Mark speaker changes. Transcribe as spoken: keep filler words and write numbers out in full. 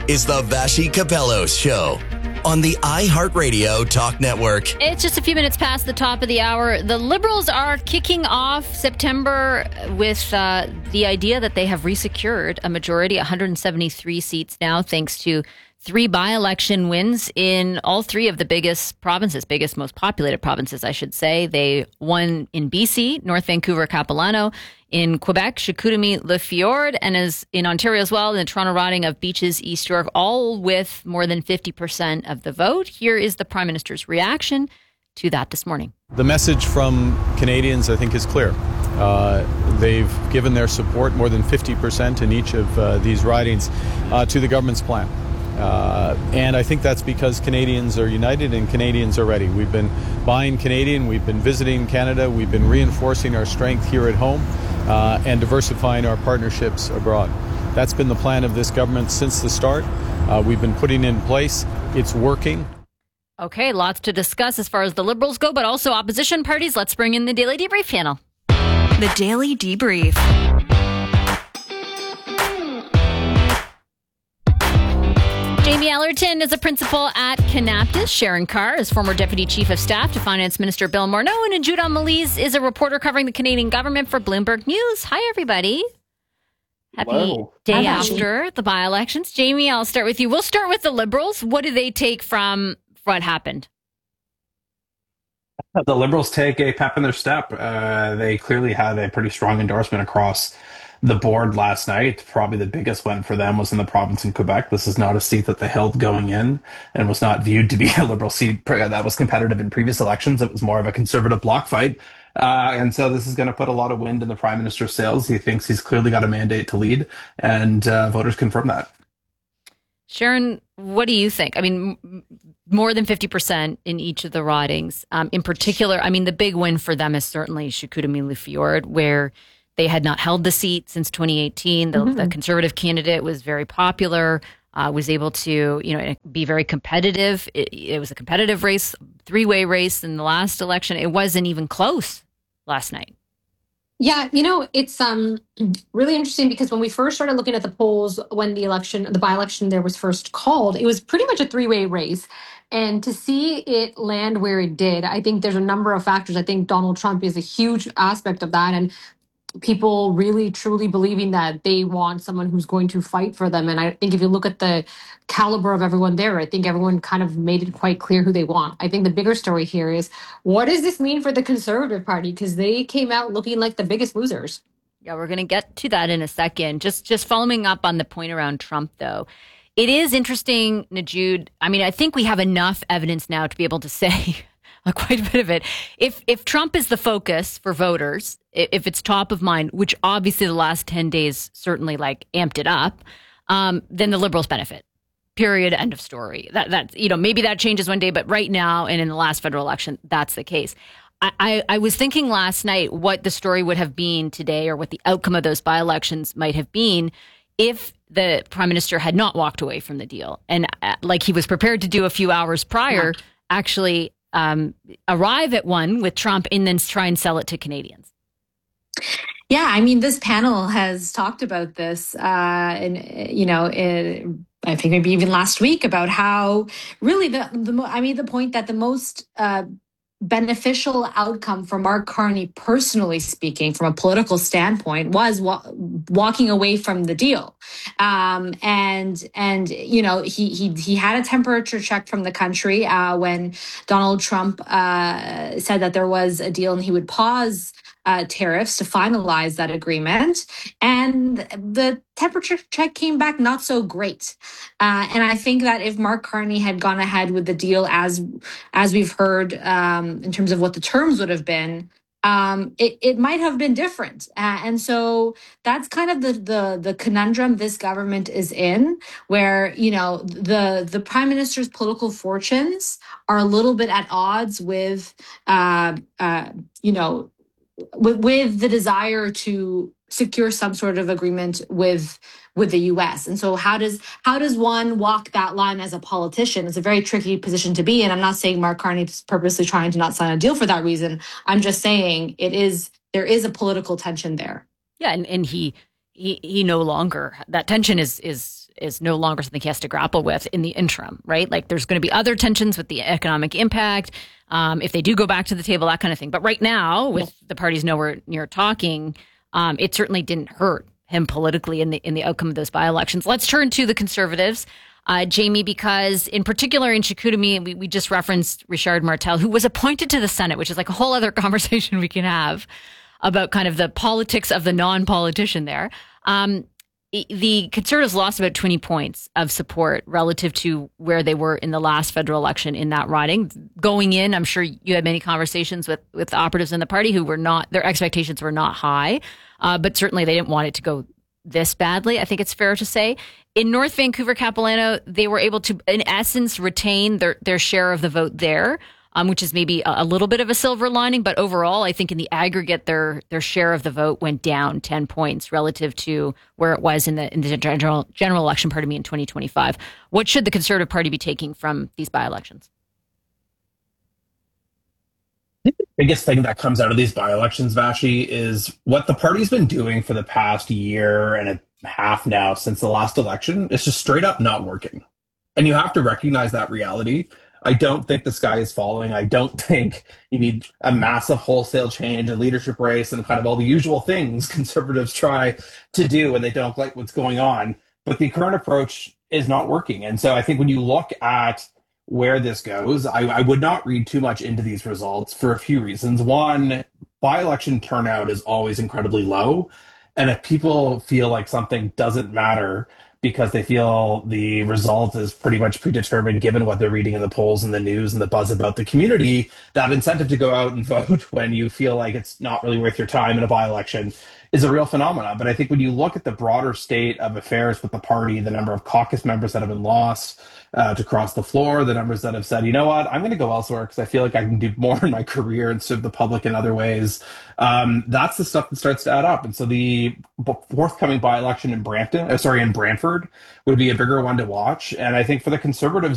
Speaker 1: is the Vassy Kapelos Show on the iHeartRadio Talk Network.
Speaker 2: It's just a few minutes past the top of the hour. The Liberals are kicking off September with uh, the idea that they have resecured a majority, one hundred seventy-three seats now, thanks to three by-election wins in all three of the biggest provinces, biggest, most populated provinces, I should say. They won in B C, North Vancouver, Capilano, in Quebec, Chicoutimi, Le Fjord, and as in Ontario as well, in the Toronto riding of Beaches, East York, all with more than fifty percent of the vote. Here is the Prime Minister's reaction to that this morning.
Speaker 3: The message from Canadians, I think, is clear. Uh, they've given their support, more than fifty percent in each of uh, these ridings, uh, to the government's plan. Uh, and I think that's because Canadians are united and Canadians are ready. We've been buying Canadian, we've been visiting Canada, we've been reinforcing our strength here at home uh, and diversifying our partnerships abroad. That's been the plan of this government since the start. Uh, we've been putting in place. It's working.
Speaker 2: Okay, lots to discuss as far as the Liberals go, but also opposition parties. Let's bring in the Daily Debrief panel.
Speaker 4: The Daily Debrief.
Speaker 2: Jamie Ellerton is a principal at Kanaptis. Sharon Carr is former Deputy Chief of Staff to Finance Minister Bill Morneau. And Judah Malise is a reporter covering the Canadian government for Bloomberg News. Hi, everybody. Happy
Speaker 5: Hello.
Speaker 2: day
Speaker 5: Hi.
Speaker 2: after the by-elections. Jamie, I'll start with you. We'll start with the Liberals. What do they take from what happened?
Speaker 5: The Liberals take a pep in their step. Uh, they clearly have a pretty strong endorsement across the board last night. Probably the biggest win for them was in the province in Quebec. This is not a seat that they held going in and was not viewed to be a Liberal seat that was competitive in previous elections. It was more of a conservative bloc fight. Uh, and so this is going to put a lot of wind in the Prime Minister's sails. He thinks he's clearly got a mandate to lead, and uh, voters confirm that.
Speaker 2: Sharon, what do you think? I mean, m- more than fifty percent in each of the ridings. Um, in particular, I mean, the big win for them is certainly Chicoutimi-Le Fjord, where they had not held the seat since twenty eighteen. The, mm-hmm. the Conservative candidate was very popular, uh, was able to, you know, be very competitive. It, it was a competitive race, three-way race in the last election. It wasn't even close last night.
Speaker 6: Yeah, you know, it's um really interesting because when we first started looking at the polls, when the election, the by-election there was first called, it was pretty much a three-way race. And to see it land where it did, I think there's a number of factors. I think Donald Trump is a huge aspect of that. And people really truly believing that they want someone who's going to fight for them. And I think if you look at the caliber of everyone there, I think everyone kind of made it quite clear who they want. I think the bigger story here is, what does this mean for the Conservative Party? Because they came out looking like the biggest losers.
Speaker 2: Yeah, we're going to get to that in a second. Just just following up on the point around Trump, though. It is interesting, Najoud. I mean, I think we have enough evidence now to be able to say quite a bit of it. If if Trump is the focus for voters, if it's top of mind, which obviously the last ten days certainly like amped it up, um, then the Liberals benefit. Period. End of story. That that you know maybe that changes one day, but right now and in the last federal election, that's the case. I, I, I was thinking last night what the story would have been today, or what the outcome of those by-elections might have been if the Prime Minister had not walked away from the deal and, uh, like he was prepared to do a few hours prior, yeah. actually um, arrive at one with Trump and then try and sell it to Canadians.
Speaker 7: Yeah, I mean, this panel has talked about this, uh, and you know, it, I think maybe even last week, about how really the the I mean the point that the most uh, beneficial outcome for Mark Carney, personally speaking, from a political standpoint, was wa- walking away from the deal. Um, and, and, you know, he, he, he had a temperature check from the country uh, when Donald Trump uh, said that there was a deal and he would pause Uh, tariffs to finalize that agreement, and the temperature check came back not so great. Uh, and I think that if Mark Carney had gone ahead with the deal as as we've heard um, in terms of what the terms would have been, um, it, it might have been different. Uh, and so that's kind of the, the the conundrum this government is in, where you know the the prime minister's political fortunes are a little bit at odds with uh, uh, you know. With, with the desire to secure some sort of agreement with with the U S. And so how does how does one walk that line as a politician? It's a very tricky position to be in. I'm not saying Mark Carney is purposely trying to not sign a deal for that reason. I'm just saying it is there is a political tension there.
Speaker 2: Yeah, and, and he he he no longer, that tension is is is no longer something he has to grapple with in the interim, right? Like there's going to be other tensions with the economic impact, um, if they do go back to the table, that kind of thing. But right now, with the parties nowhere near talking, um, it certainly didn't hurt him politically in the in the outcome of those by-elections. Let's turn to the Conservatives, uh, Jamie, because in particular in Chicoutimi, we, we just referenced Richard Martel, who was appointed to the Senate, which is like a whole other conversation we can have about kind of the politics of the non-politician there. Um, the Conservatives lost about twenty points of support relative to where they were in the last federal election in that riding. Going in, I'm sure you had many conversations with, with the operatives in the party who were not, their expectations were not high, uh, but certainly they didn't want it to go this badly, I think it's fair to say. In North Vancouver, Capilano, they were able to, in essence, retain their, their share of the vote there, um, which is maybe a, a little bit of a silver lining. But overall, I think in the aggregate, their their share of the vote went down ten points relative to where it was in the in the general general election, pardon me, in twenty twenty-five. What should the Conservative Party be taking from these by-elections?
Speaker 5: The biggest thing that comes out of these by-elections, Vashi, is what the party's been doing for the past year and a half now since the last election is just straight up not working. And you have to recognize that reality. I don't think the sky is falling. I don't think you need a massive wholesale change, a leadership race, and kind of all the usual things conservatives try to do when they don't like what's going on. But the current approach is not working. And so I think when you look at where this goes, I, I would not read too much into these results for a few reasons. One, by-election turnout is always incredibly low. And if people feel like something doesn't matter because they feel the result is pretty much predetermined given what they're reading in the polls and the news and the buzz about the community, that incentive to go out and vote when you feel like it's not really worth your time in a by-election is a real phenomenon. But I think when you look at the broader state of affairs with the party, the number of caucus members that have been lost uh, to cross the floor, the numbers that have said, you know what, I'm going to go elsewhere because I feel like I can do more in my career and serve the public in other ways. Um, that's the stuff that starts to add up. And so the forthcoming by-election in Brampton, uh, sorry, in Brantford would be a bigger one to watch. And I think for the Conservatives,